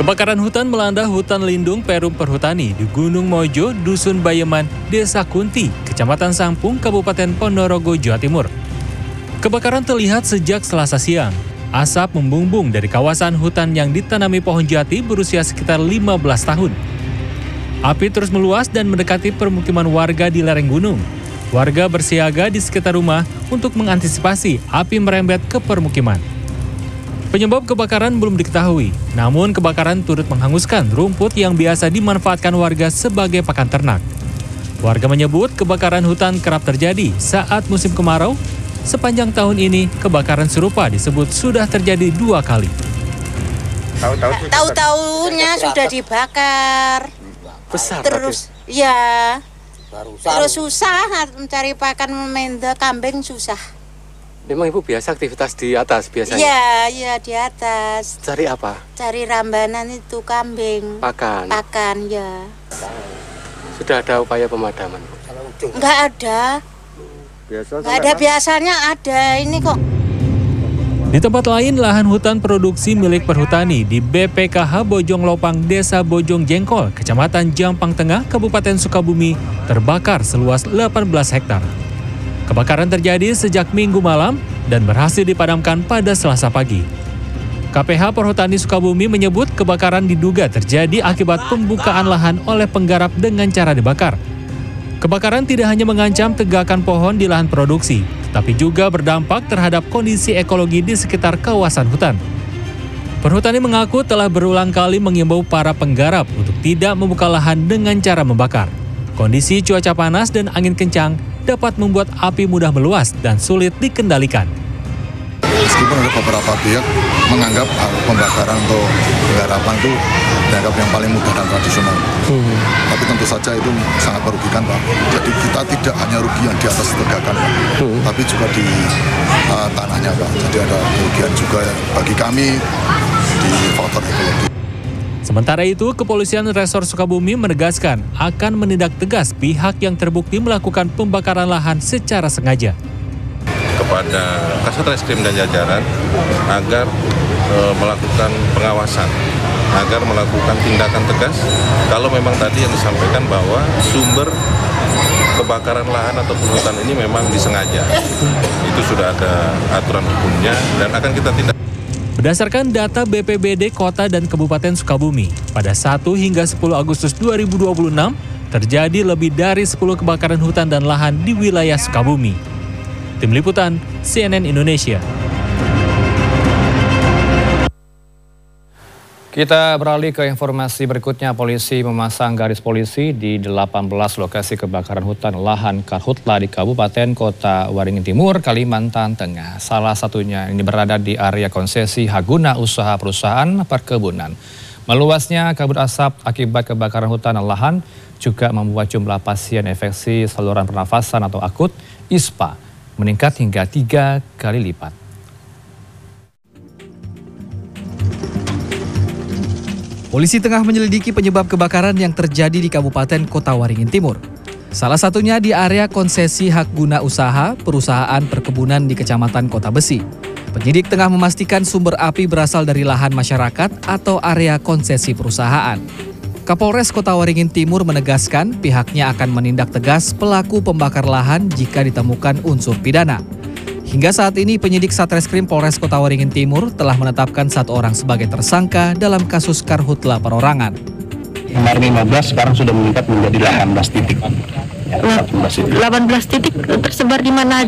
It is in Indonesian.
Kebakaran hutan melanda hutan lindung Perum Perhutani di Gunung Mojo, Dusun Bayeman, Desa Kunti, Kecamatan Sampung, Kabupaten Ponorogo, Jawa Timur. Kebakaran terlihat sejak Selasa siang. Asap membumbung dari kawasan hutan yang ditanami pohon jati berusia sekitar 15 tahun. Api terus meluas dan mendekati permukiman warga di lereng gunung. Warga bersiaga di sekitar rumah untuk mengantisipasi api merembet ke permukiman. Penyebab kebakaran belum diketahui, namun kebakaran turut menghanguskan rumput yang biasa dimanfaatkan warga sebagai pakan ternak. Warga menyebut kebakaran hutan kerap terjadi saat musim kemarau. Sepanjang tahun ini, kebakaran serupa disebut sudah terjadi 2 kali. Tahu-tahunya sudah dibakar. Besar. Terus, ya, terus susah mencari pakan memenda kambing susah. Memang Ibu biasa aktivitas di atas biasanya? Iya di atas. Cari apa? Cari rambanan itu kambing. Pakan? Pakan, ya. Sudah ada upaya pemadaman? Enggak ada. Enggak ada, biasanya ada. Ini kok. Di tempat lain, lahan hutan produksi milik perhutani di BPKH Bojong Lopang, Desa Bojong Jengkol, Kecamatan Jampang Tengah, Kabupaten Sukabumi, terbakar seluas 18 hektar. Kebakaran terjadi sejak Minggu malam dan berhasil dipadamkan pada Selasa pagi. KPH Perhutani Sukabumi menyebut kebakaran diduga terjadi akibat pembukaan lahan oleh penggarap dengan cara dibakar. Kebakaran tidak hanya mengancam tegakan pohon di lahan produksi, tapi juga berdampak terhadap kondisi ekologi di sekitar kawasan hutan. Perhutani mengaku telah berulang kali mengimbau para penggarap untuk tidak membuka lahan dengan cara membakar. Kondisi cuaca panas dan angin kencang dapat membuat api mudah meluas dan sulit dikendalikan. Meskipun ada beberapa pihak menganggap pembakaran atau penggarapan itu dianggap yang paling mudah dan tradisional. Tapi tentu saja itu sangat merugikan, Pak. Jadi kita tidak hanya rugi yang di atas tegakan, Pak, tapi juga di tanahnya, Pak. Jadi ada kerugian juga bagi kami di faktor ekologi. Sementara itu, Kepolisian Resor Sukabumi menegaskan akan menindak tegas pihak yang terbukti melakukan pembakaran lahan secara sengaja. Kepada Kasat Reskrim dan jajaran agar melakukan pengawasan, agar melakukan tindakan tegas kalau memang tadi yang disampaikan bahwa sumber kebakaran lahan atau hutan ini memang disengaja. Itu sudah ada aturan hukumnya dan akan kita tindak. Berdasarkan data BPBD Kota dan Kabupaten Sukabumi, pada 1 hingga 10 Agustus 2026, terjadi lebih dari 10 kebakaran hutan dan lahan di wilayah Sukabumi. Tim Liputan, CNN Indonesia. Kita beralih ke informasi berikutnya. Polisi memasang garis polisi di 18 lokasi kebakaran hutan lahan karhutla di Kabupaten Kota Waringin Timur, Kalimantan Tengah. Salah satunya ini berada di area konsesi hak guna usaha perusahaan perkebunan. Meluasnya kabut asap akibat kebakaran hutan dan lahan juga membuat jumlah pasien infeksi saluran pernafasan atau akut ISPA meningkat hingga 3 kali lipat. Polisi tengah menyelidiki penyebab kebakaran yang terjadi di Kabupaten Kota Waringin Timur. Salah satunya di area konsesi hak guna usaha perusahaan perkebunan di Kecamatan Kota Besi. Penyidik tengah memastikan sumber api berasal dari lahan masyarakat atau area konsesi perusahaan. Kapolres Kota Waringin Timur menegaskan pihaknya akan menindak tegas pelaku pembakar lahan jika ditemukan unsur pidana. Hingga saat ini penyidik Satreskrim Polres Kota Waringin Timur telah menetapkan 1 orang sebagai tersangka dalam kasus karhutla perorangan. Kemarin 15, sekarang sudah meningkat menjadi 18 titik. 18 titik tersebar di mana aja?